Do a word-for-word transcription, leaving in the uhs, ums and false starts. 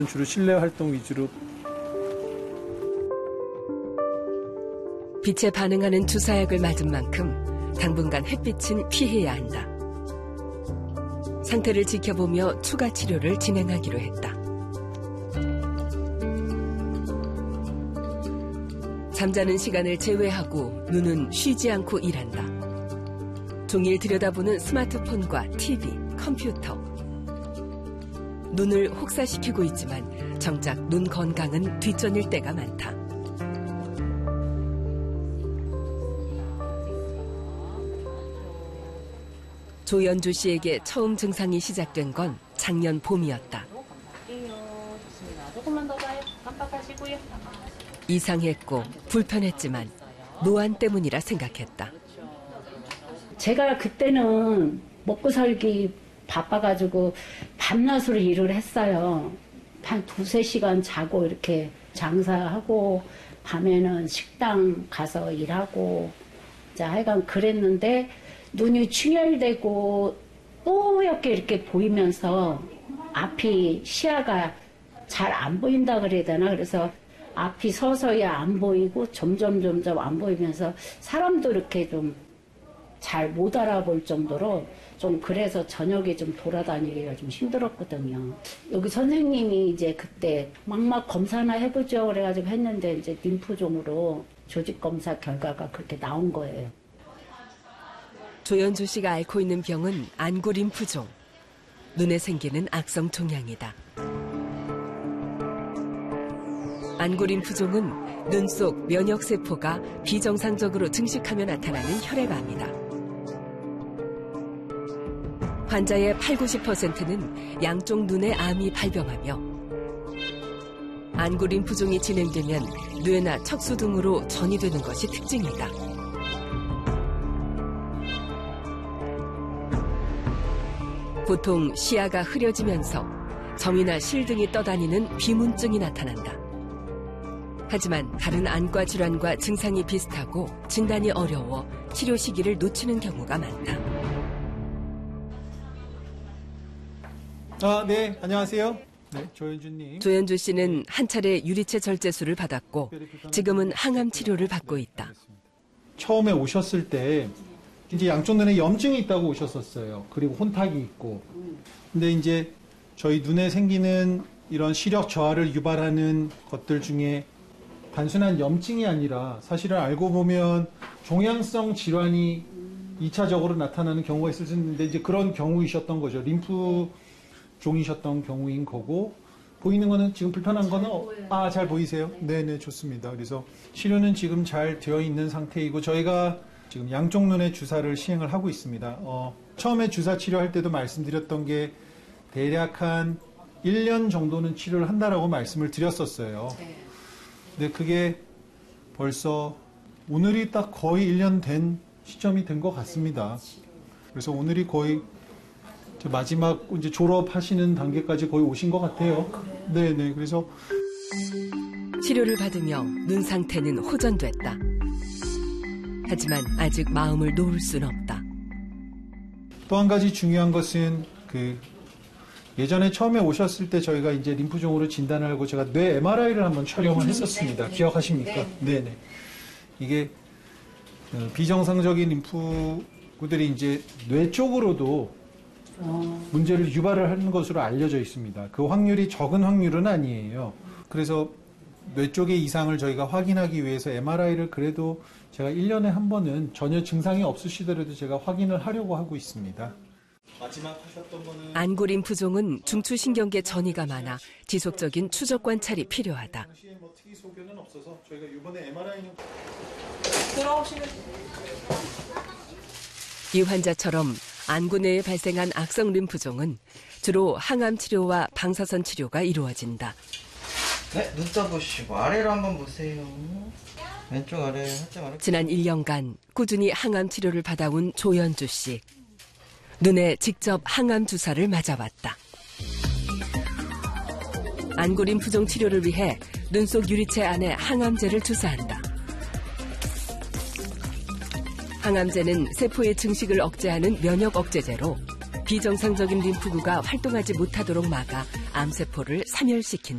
주로 실내 활동 위주로. 빛에 반응하는 주사약을 맞은 만큼 당분간 햇빛은 피해야 한다. 상태를 지켜보며 추가 치료를 진행하기로 했다. 잠자는 시간을 제외하고 눈은 쉬지 않고 일한다. 종일 들여다보는 스마트폰과 티비, 컴퓨터. 눈을 혹사시키고 있지만 정작 눈 건강은 뒷전일 때가 많다. 조연주 씨에게 처음 증상이 시작된 건 작년 봄이었다. 조금만 더 가요. 깜빡하시고요. 이상했고 불편했지만 노안 때문이라 생각했다. 제가 그때는 먹고 살기 바빠가지고 밤낮으로 일을 했어요. 한 두세 시간 자고 이렇게 장사하고 밤에는 식당 가서 일하고 자 하여간 그랬는데 눈이 충혈되고 뽀얗게 이렇게 보이면서 앞이 시야가 잘 안 보인다 그래야 되나. 그래서 앞이 서서히 안 보이고 점점 점점 안 보이면서 사람도 이렇게 좀 잘 못 알아볼 정도로 좀 그래서 저녁에 좀 돌아다니기가 좀 힘들었거든요. 여기 선생님이 이제 그때 막막 검사나 해보죠 그래가지고 했는데 이제 림프종으로 조직 검사 결과가 그렇게 나온 거예요. 조연주 씨가 앓고 있는 병은 안구 림프종. 눈에 생기는 악성 종양이다. 안구 림프종은 눈 속 면역세포가 비정상적으로 증식하며 나타나는 혈액암이다. 환자의 팔, 구십 퍼센트는 양쪽 눈에 암이 발병하며 안구 림프종이 진행되면 뇌나 척수 등으로 전이되는 것이 특징이다. 보통 시야가 흐려지면서 점이나 실 등이 떠다니는 비문증이 나타난다. 하지만 다른 안과 질환과 증상이 비슷하고 진단이 어려워 치료 시기를 놓치는 경우가 많다. 아, 네, 안녕하세요. 네, 조연주님. 조연주 씨는 한 차례 유리체 절제술을 받았고 지금은 항암 치료를 받고 있다. 처음에 오셨을 때 이제 양쪽 눈에 염증이 있다고 오셨었어요. 그리고 혼탁이 있고. 근데 이제 저희 눈에 생기는 이런 시력 저하를 유발하는 것들 중에 단순한 염증이 아니라 사실은 알고 보면 종양성 질환이 이 차적으로 나타나는 경우가 있을 수 있는데 이제 그런 경우이셨던 거죠. 림프종이셨던 경우인 거고, 보이는 거는 지금 불편한 거는 아, 잘 보이세요? 네네, 좋습니다. 그래서 치료는 지금 잘 되어 있는 상태이고 저희가 지금 양쪽 눈에 주사를 시행을 하고 있습니다. 어, 처음에 주사 치료할 때도 말씀드렸던 게 대략 한 일 년 정도는 치료를 한다라고 말씀을 드렸었어요. 근데 그게 벌써 오늘이 딱 거의 일 년 된 시점이 된 것 같습니다. 그래서 오늘이 거의 마지막 이제 졸업하시는 단계까지 거의 오신 것 같아요. 네네. 그래서 치료를 받으며 눈 상태는 호전됐다. 하지만 아직 마음을 놓을 순 없다. 또 한 가지 중요한 것은 그 예전에 처음에 오셨을 때 저희가 이제 림프종으로 진단을 하고 제가 뇌 엠알아이를 한번 촬영을 했었습니다. 기억하십니까? 네. 네네. 이게 비정상적인 림프구들이 이제 뇌 쪽으로도 문제를 유발을 하는 것으로 알려져 있습니다. 그 확률이 적은 확률은 아니에요. 그래서 뇌 쪽의 이상을 저희가 확인하기 위해서 엠알아이를 그래도 제가 일 년에 한 번은 전혀 증상이 없으시더라도 제가 확인을 하려고 하고 있습니다. 마지막 하셨던 거는 안구 림프종은 중추신경계 전이가 많아 지속적인 추적 관찰이 필요하다. 당시에 뭐 특이 소견은 없어서 저희가 이번에 엠알아이는 들어오시면 이 환자처럼 안구 내에 발생한 악성 림프종은 주로 항암 치료와 방사선 치료가 이루어진다. 네, 눈 떠보시고 아래로 한번 보세요. 왼쪽 아래 살짝 아래. 지난 일 년간 꾸준히 항암 치료를 받아온 조연주 씨. 눈에 직접 항암 주사를 맞아왔다. 안구 림프종 치료를 위해 눈 속 유리체 안에 항암제를 주사한다. 항암제는 세포의 증식을 억제하는 면역 억제제로 비정상적인 림프구가 활동하지 못하도록 막아 암세포를 사멸시킨다.